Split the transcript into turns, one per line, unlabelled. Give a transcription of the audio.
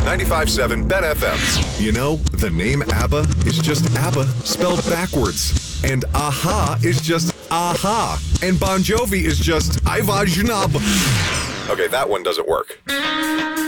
95.7 Ben FM. You know, the name ABBA is just ABBA spelled backwards. And AHA is just AHA. And Bon Jovi is just Iva Janab. Okay, that one doesn't work.